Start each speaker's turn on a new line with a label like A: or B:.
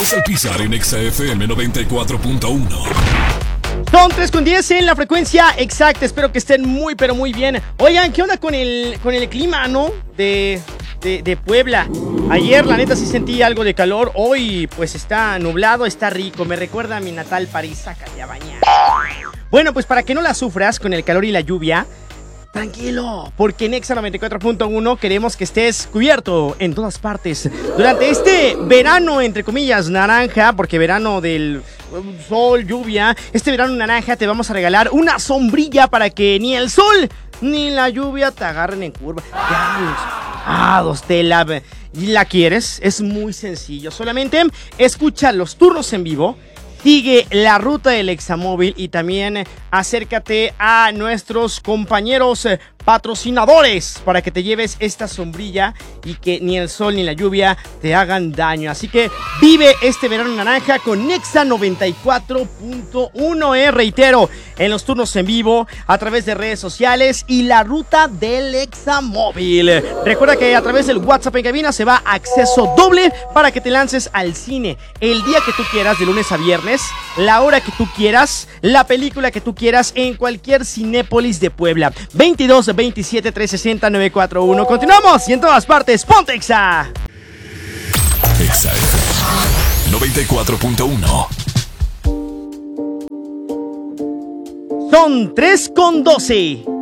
A: Días al pisar en Exa FM 94.1.
B: Son 3:10 en la frecuencia exacta. Espero que estén muy, pero muy bien. Oigan, ¿qué onda con el clima, no? De Puebla. Ayer, la neta, sí sentí algo de calor. Hoy, pues, está nublado, está rico. Me recuerda a mi natal París. Sácate a bañar. Bueno, pues, para que no la sufras con el calor y la lluvia, tranquilo, porque en Exa 94.1 queremos que estés cubierto en todas partes durante este verano, entre comillas, naranja, porque verano del sol, lluvia. Este verano naranja te vamos a regalar una sombrilla para que ni el sol ni la lluvia te agarren en curva. ¿La quieres? Es muy sencillo. Solamente escucha los turnos en vivo, sigue la ruta del Examóvil y también acércate a nuestros compañeros patrocinadores para que te lleves esta sombrilla y que ni el sol ni la lluvia te hagan daño. Así que vive este verano naranja con Exa 94.1, reitero, en los turnos en vivo, a través de redes sociales y la ruta del Examóvil. Recuerda que a través del WhatsApp en cabina se va acceso doble para que te lances al cine el día que tú quieras, de lunes a viernes, la hora que tú quieras, la película que tú quieras, en cualquier Cinépolis de Puebla. 22 27 360 941. Continuamos y en todas partes, ponte Exa.
A: Exa 94.1.
B: Son 3:12.